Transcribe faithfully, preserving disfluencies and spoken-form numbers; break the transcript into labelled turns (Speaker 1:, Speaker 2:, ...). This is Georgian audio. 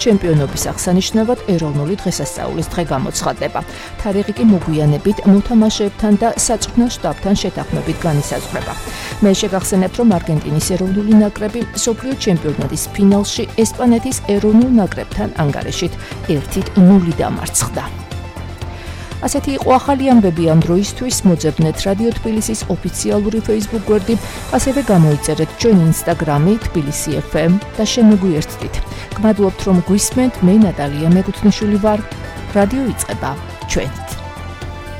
Speaker 1: ჩემპიონობის აღსანიშნავად ეროვნული დღესასწაულის დღე გამოცხადდება. თარიღი კი მოგვიანებით მოთამაშეებთან და საწყნელ შტაბთან შეთანხმებით განისაზღვრება. მე შეგახსენებთ, რომ არგენტინის ეროვნული ნაკრები მსოფლიო ჩემპიონატის ფინალში ესპანეთის ეროვნულ ნაკრებთან ანგარიშით ერთი ნული დამარცხდა. ასეთი იყო ახალი ამბები ამ დროისთვის. მოძებნეთ რადიო თბილისის ოფიციალური Facebook გვერდი, ასევე გამოიწერეთ ჩვენი Instagram-ი თბილისი ეფ ემ და შემოგვიერთდით. გმადლობთ, რომ გვისმენთ. მე ნატალია მეკუთვნიშვილი ვარ. რადიო იწყება ჩვენით.